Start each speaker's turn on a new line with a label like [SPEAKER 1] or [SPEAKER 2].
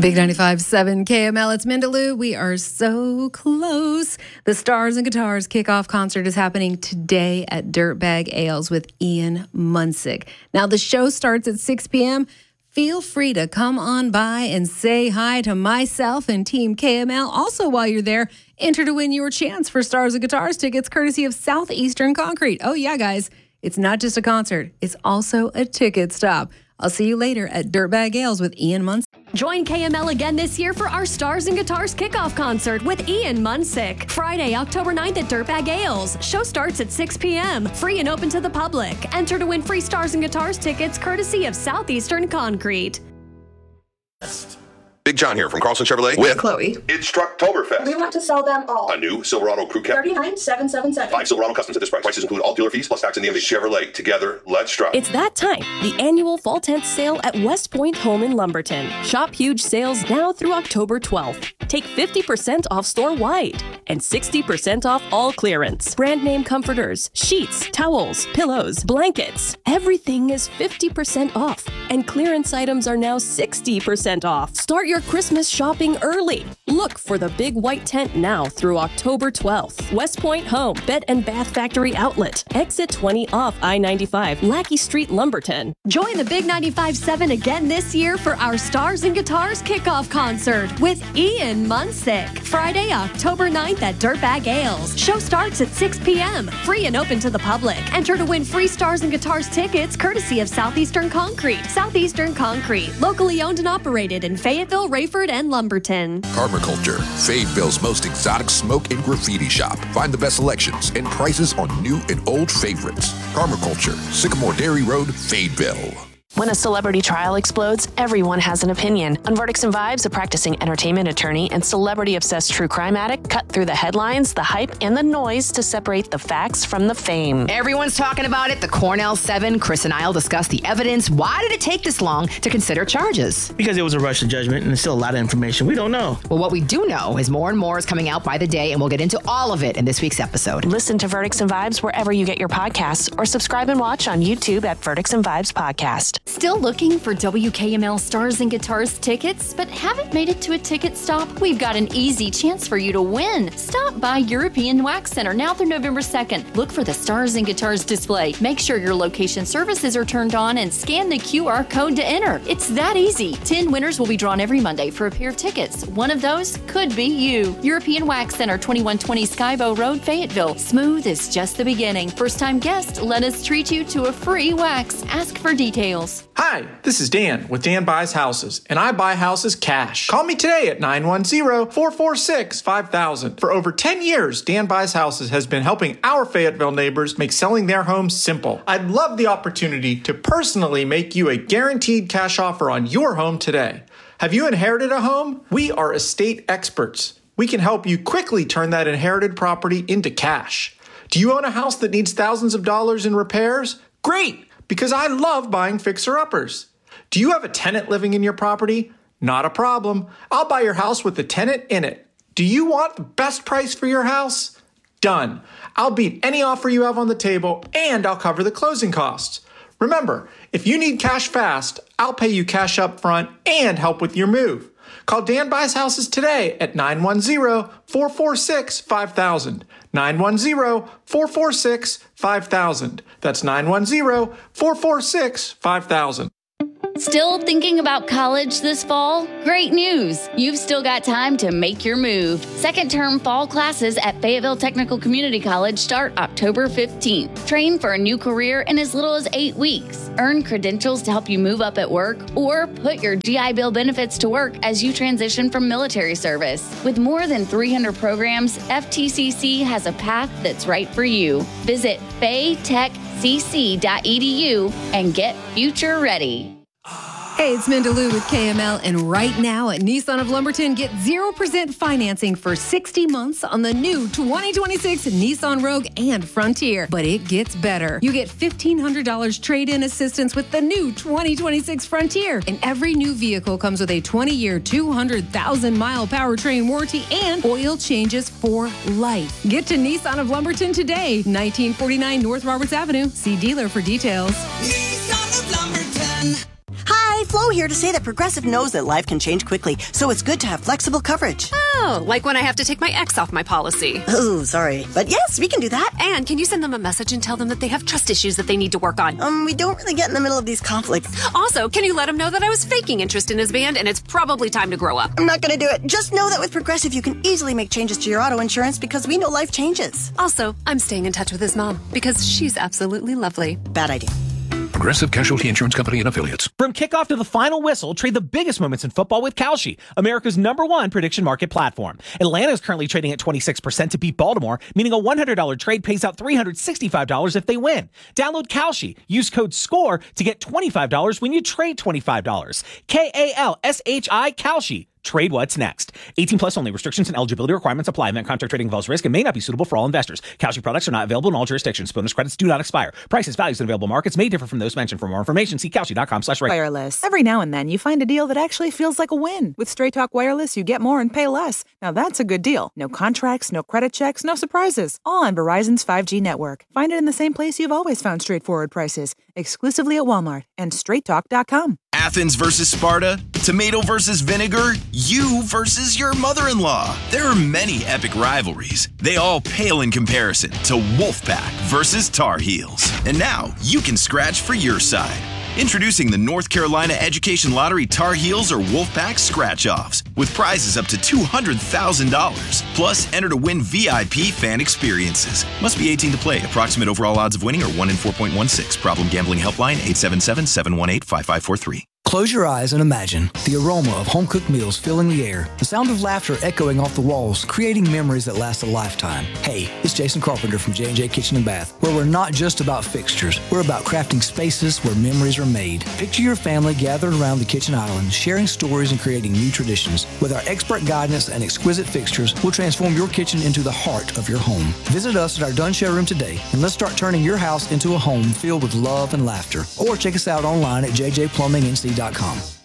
[SPEAKER 1] Big 95.7 KML, it's Mindaloo. We are so close. The Stars and Guitars kickoff concert is happening today at Dirtbag Ales with Ian Munsick. Now, the show starts at 6 p.m. Feel free to come on by and say hi to myself and Team KML. Also, while you're there, enter to win your chance for Stars and Guitars tickets courtesy of Southeastern Concrete. Oh, yeah, guys, it's not just a concert. It's also a ticket stop. I'll see you later at Dirtbag Ales with Ian Munsick.
[SPEAKER 2] Join KML again this year for our Stars and Guitars kickoff concert with Ian Munsick. Friday, October 9th at Dirtbag Ales. Show starts at 6 p.m. Free and open to the public. Enter to win free Stars and Guitars tickets courtesy of Southeastern Concrete.
[SPEAKER 3] Big John here from Carlson Chevrolet with
[SPEAKER 4] Chloe.
[SPEAKER 3] It's Trucktoberfest.
[SPEAKER 4] We want to sell them all.
[SPEAKER 3] A new Silverado Crew Cab.
[SPEAKER 4] $39,777.
[SPEAKER 3] 5 Silverado Customs at this price. Prices include all dealer fees plus tax and the Chevrolet. Together, let's truck.
[SPEAKER 5] It's that time. The annual fall tent sale at West Point Home in Lumberton. Shop huge sales now through October 12th. Take 50% off store-wide and 60% off all clearance. Brand name comforters, sheets, towels, pillows, blankets. Everything is 50% off. And clearance items are now 60% off. Start your Christmas shopping early. Look for the big white tent now through October 12th. West Point Home, Bed and Bath Factory Outlet. Exit 20 off I-95, Lackey Street, Lumberton.
[SPEAKER 2] Join the Big 95.7 again this year for our Stars and Guitars kickoff concert with Ian Munsick. Friday, October 9th at Dirtbag Ales. Show starts at 6 p.m. Free and open to the public. Enter to win free Stars and Guitars tickets courtesy of Southeastern Concrete. Southeastern Concrete, locally owned and operated in Fayetteville, Rayford, and Lumberton.
[SPEAKER 6] Carmiculture, Fayetteville's most exotic smoke and graffiti shop. Find the best selections and prices on new and old favorites. Carmiculture, Sycamore Dairy Road, Fayetteville.
[SPEAKER 7] When a celebrity trial explodes, everyone has an opinion. On Verdicts and Vibes, a practicing entertainment attorney and celebrity-obsessed true crime addict cut through the headlines, the hype, and the noise to separate the facts from the fame.
[SPEAKER 8] Everyone's talking about it. The Cornell 7, Chris and I'll discuss the evidence. Why did it take this long to consider charges?
[SPEAKER 9] Because it was a rush to judgment and there's still a lot of information we don't know.
[SPEAKER 8] Well, what we do know is more and more is coming out by the day, and we'll get into all of it in this week's episode.
[SPEAKER 7] Listen to Verdicts and Vibes wherever you get your podcasts, or subscribe and watch on YouTube at Verdicts and Vibes Podcast.
[SPEAKER 10] Still looking for WKML Stars and Guitars tickets, but haven't made it to a ticket stop? We've got an easy chance for you to win. Stop by European Wax Center now through November 2nd. Look for the Stars and Guitars display. Make sure your location services are turned on and scan the QR code to enter. It's that easy. 10 winners will be drawn every Monday for a pair of tickets. One of those could be you. European Wax Center, 2120 Skybow Road, Fayetteville. Smooth is just the beginning. First-time guest, let us treat you to a free wax. Ask for details.
[SPEAKER 11] Hi, this is Dan with Dan Buys Houses, and I buy houses cash. Call me today at 910-446-5000. For over 10 years, Dan Buys Houses has been helping our Fayetteville neighbors make selling their homes simple. I'd love the opportunity to personally make you a guaranteed cash offer on your home today. Have you inherited a home? We are estate experts. We can help you quickly turn that inherited property into cash. Do you own a house that needs thousands of dollars in repairs? Great! Because I love buying fixer-uppers. Do you have a tenant living in your property? Not a problem. I'll buy your house with the tenant in it. Do you want the best price for your house? Done. I'll beat any offer you have on the table, and I'll cover the closing costs. Remember, if you need cash fast, I'll pay you cash up front and help with your move. Call Dan Buys Houses today at 910-446-5000. 910-446-5000. That's 910-446-5000.
[SPEAKER 12] Still thinking about college this fall? Great news! You've still got time to make your move. Second-term fall classes at Fayetteville Technical Community College start October 15th. Train for a new career in as little as 8 weeks. Earn credentials to help you move up at work, or put your GI Bill benefits to work as you transition from military service. With more than 300 programs, FTCC has a path that's right for you. Visit faytechcc.edu and get future ready.
[SPEAKER 1] Hey, it's Mindaloo with KML, and right now at Nissan of Lumberton, get 0% financing for 60 months on the new 2026 Nissan Rogue and Frontier. But it gets better. You get $1,500 trade-in assistance with the new 2026 Frontier. And every new vehicle comes with a 20-year, 200,000-mile powertrain warranty and oil changes for life. Get to Nissan of Lumberton today, 1949 North Roberts Avenue. See dealer for details.
[SPEAKER 13] Nissan of Lumberton.
[SPEAKER 14] Hi, Flo
[SPEAKER 13] here to say that Progressive knows that life can change quickly, so it's good to have flexible coverage.
[SPEAKER 14] Oh, like when I have to take my ex off my policy.
[SPEAKER 13] Oh, sorry. But yes, we can do that.
[SPEAKER 14] And can you send them a message and tell them that they have trust issues that they need to work on?
[SPEAKER 13] We don't really get in the middle of these conflicts.
[SPEAKER 14] Also, can you let them know that I was faking interest in his band and it's probably time to grow up?
[SPEAKER 13] I'm not going to do it. Just know that with Progressive, you can easily make changes to your auto insurance because we know life changes.
[SPEAKER 14] Also, I'm staying in touch with his mom because she's absolutely lovely.
[SPEAKER 13] Bad idea.
[SPEAKER 6] Progressive Casualty Insurance Company and Affiliates.
[SPEAKER 15] From kickoff to the final whistle, trade the biggest moments in football with Kalshi, America's #1 prediction market platform. Atlanta is currently trading at 26% to beat Baltimore, meaning a $100 trade pays out $365 if they win. Download Kalshi. Use code SCORE to get $25 when you trade $25. KALSHI Kalshi. Trade what's next. 18 plus only. Restrictions and eligibility requirements apply. Event contract trading involves risk and may not be suitable for all investors. Kalshi products are not available in all jurisdictions. Bonus credits do not expire. Prices, values, and available markets may differ from those mentioned. For more information, see Kalshi.com/rate.
[SPEAKER 16] Wireless. Every now and then you find a deal that actually feels like a win. With Straight Talk Wireless, you get more and pay less. Now that's a good deal. No contracts, no credit checks, no surprises. All on Verizon's 5G network. Find it in the same place you've always found straightforward prices. Exclusively at Walmart and StraightTalk.com.
[SPEAKER 17] Athens versus Sparta, tomato versus vinegar, you versus your mother-in-law. There are many epic rivalries. They all pale in comparison to Wolfpack versus Tar Heels. And now you can scratch for your side. Introducing the North Carolina Education Lottery Tar Heels or Wolfpack Scratch-Offs with prizes up to $200,000. Plus, enter to win VIP fan experiences. Must be 18 to play. Approximate overall odds of winning are 1 in 4.16. Problem gambling helpline 877-718-5543.
[SPEAKER 18] Close your eyes and imagine the aroma of home-cooked meals filling the air, the sound of laughter echoing off the walls, creating memories that last a lifetime. Hey, it's Jason Carpenter from J&J Kitchen and Bath, where we're not just about fixtures. We're about crafting spaces where memories are made. Picture your family gathered around the kitchen island, sharing stories and creating new traditions. With our expert guidance and exquisite fixtures, we'll transform your kitchen into the heart of your home. Visit us at our Dunn showroom today, and let's start turning your house into a home filled with love and laughter. Or check us out online at jjplumbingnc.com.